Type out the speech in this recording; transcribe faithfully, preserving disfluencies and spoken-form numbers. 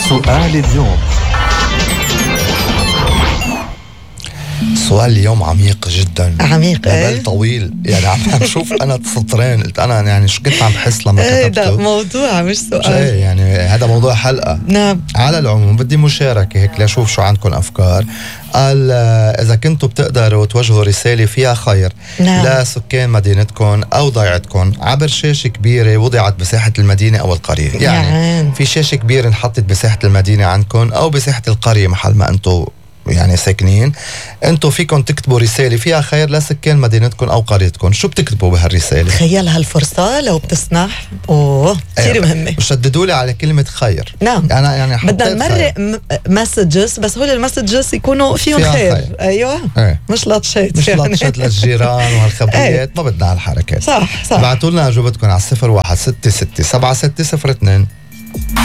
سؤال اليوم. سؤال اليوم عميق جدا، عميق بل ايه طويل. يعني عم نشوف انا سطرين قلت انا يعني شو كنت عم بحس لما ايه ده كتبته. موضوع مش مش سؤال. ايه يعني هذا موضوع حلقة. نعم. على العموم بدي مشاركة هيك لأشوف شو عندكم أفكار. قال آه، إذا كنتوا بتقدروا توجهوا رسالة فيها خير نعم. لسكان مدينتكم أو ضيعتكم عبر شاشة كبيرة وضعت بساحة المدينة أو القرية، يعني نعم. في شاشة كبيرة انحطت بساحة المدينة عندكم أو بساحة القرية محل ما أنتوا يعني ساكنين، انتوا فيكم تكتبوا رسالة فيها خير لسكان مدينتكم أو قريتكم. شو بتكتبوا بهالرسالة؟ تخيل هالفرصة لو بتسنح. اوه كثير مهمة. شددوا لي على كلمة خير. نعم. أنا يعني بدنا نمرق مسجز، بس هول المسجز يكونوا فيهم فيها خير. خير. ايوه ايه. مش لطشات مش يعني. لطشات للجيران وهالخبريات. ما بدنا هالحركات. صح صح. ابعتوا لنا اجوبتكم على صفر واحد ستة ستة سبعة ستة صفر اثنين.